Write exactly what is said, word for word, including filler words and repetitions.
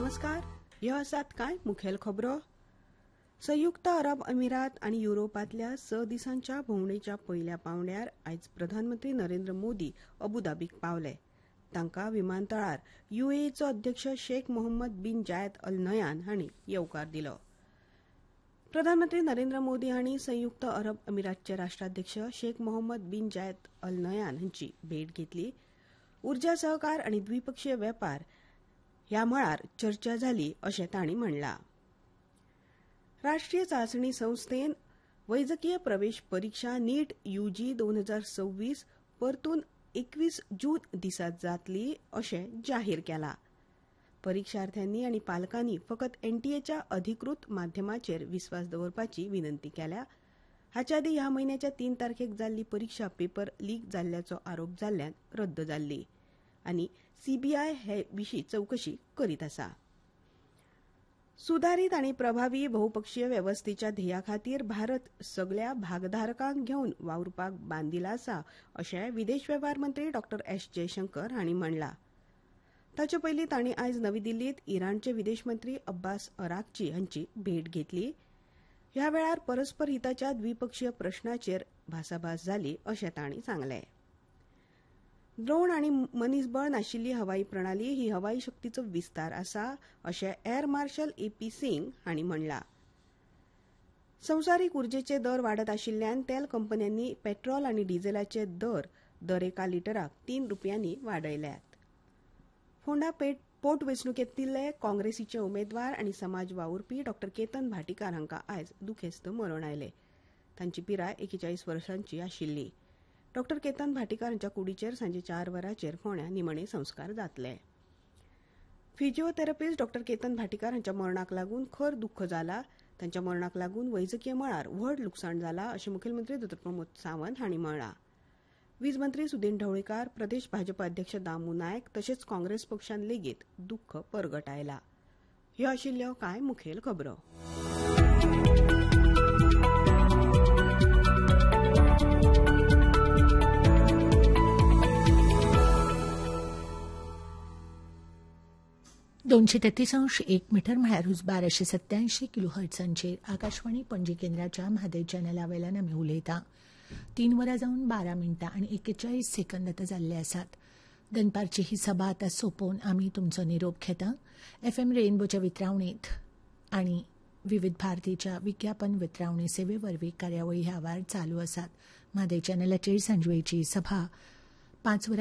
नमस्कार. ह्यो आसात कांय मुखेल खबरो. संयुक्त अरब अमिरात आनी युरोपांतल्या स दिसांच्या भोंवडेच्या पयल्या पांवड्यार आयज प्रधानमंत्री नरेंद्र मोदी अबुधाबीक पावले. तांकां विमानतळार युएईचो अध्यक्ष शेख मोहम्मद बिन जायद अल नयान हांणी येवकार दिलो. प्रधानमंत्री नरेंद्र मोदी हांणी संयुक्त अरब अमिरातचे राष्ट्राध्यक्ष शेख मोहम्मद बिन जायद अल नयान हांची भेट घेतली. उर्जा सहकार आनी द्विपक्षीय वेपार ह्या मळार चर्चा जाली अशें तांणी म्हणलां. राष्ट्रीय चांचणी संस्थेन वैजकीय प्रवेश परीक्षा नीट यूजी दोन हजार सव्वीस परतून एकवीस जून दिसा जातली अशें जाहीर केलां. परीक्षार्थ्यांनी आनी पालकांनी फकत एनटीएच्या अधिकृत माध्यमाचेर विस्वास दवरपाची विनंती केल्या. हाच्या आदी ह्या म्हयन्याच्या तीन तारखेक जाल्ली परीक्षा पेपर लीक जाल्ल्याचो आरोप जाल्ल्यान रद्द जाल्ली आनी सीबीआय हे विशीं चवकशी करीत आसा. सुधारीत आनी प्रभावी बहुपक्षीय वेवस्थेच्या ध्येया खातीर भारत सगळ्या भागधारकांक घेवन वावुरपाक बांदिला आसा अशें विदेश वेव्हार मंत्री डॉ एस जयशंकर हांणी म्हणलां. ताचे पयलीं तांणी आयज नवी दिल्लींत इराणचे विदेश मंत्री अब्बास अराक्ची हांची भेट घेतली. ह्या वेळार परस्पर हिताच्या द्विपक्षीय प्रश्नाचेर भासाभास जाली अशें तांणी सांगलें. ड्रोन आनी मनीसबळ नाशिल्ली हवाई प्रणाली ही हवाई शक्तीचो विस्तार आसा अशें air marshal A P Singh हांणी म्हणलां. संवसारीक उर्जेचे दर वाडत आशिल्ल्यान तेल कंपन्यांनी पेट्रोल आनी डिझेलाचे दर दरेका लिटराक तीन रुपयांनी वाडयल्यात. फोंडा पोट वेंचणुकेंतले काँग्रेसीचे उमेदवार आनी समाज वावुरपी डॉ केतन भाटीकार हांकां आयज दुखेस्त मरण आयलें. तांची पिराय एकेचाळीस वर्सांची आशिल्ली. डॉ केतन भाटीकार हांच्या कुडीचेर सांजे चार वरांचेर फोंड्या निमणे संस्कार जातले. फिजिओथेरपिस्ट डॉ केतन भाटीकार हांच्या मरणाक लागून खर दुख्ख जाला. तांच्या मरणाक लागून वैजकीय मळार व्हड लुकसाण जाला अशें मुखेलमंत्री दोतोर प्रमोद सावंत हांणी म्हणलां. वीज मंत्री सुदीन ढवळीकार, प्रदेश भाजप अध्यक्ष दामू नायक तशेंच काँग्रेस पक्षान लेगीत दुख्ख परगटायला. ह्यो आशिल्ल्यो कांय मुखेल खबरो. दोनशे तेहतीस अंश एक मीटर म्हळ्यार बाराशे सत्याऐंशी किलो हर्ट्सांचेर आकाशवाणी पणजी केंद्राच्या म्हादय चॅनला वयल्यान आमी उलयता. तीन वरां जावन बारा मिनटां आनी एकेचाळीस सेकंद आतां जाल्ले आसात. दनपारची ही सभा आतां सोंपोवन आमी तुमचो निरोप घेता. एफ एम रेनबोच्या वितरावणीत आनी विविध भारतीच्या विज्ञापन वितरावणी सेवे वरवीं कार्यावळी ह्या वार चालू आसात. म्हादय चॅनलाचेर सांजवेळची सभा पांच वरां